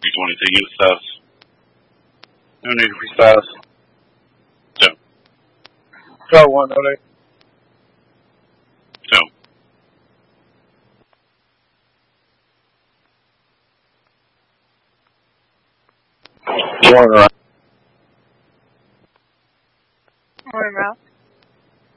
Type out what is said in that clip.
20 estás? No need to estás. So. Go one, Ole. So. One, right.